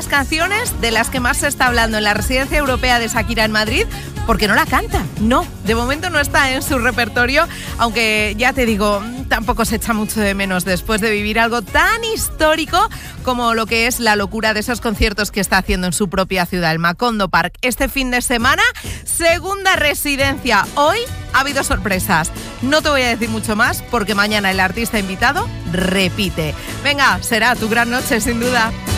canciones de las que más se está hablando en la residencia europea de Shakira en Madrid, porque no la canta. No, de momento no está en su repertorio, aunque ya te digo, tampoco se echa mucho de menos después de vivir algo tan histórico como lo que es la locura de esos conciertos que está haciendo en su propia ciudad, el Macondo Park. Este fin de semana, segunda residencia. Hoy ha habido sorpresas. No te voy a decir mucho más porque mañana el artista invitado repite. Venga, será tu gran noche sin duda.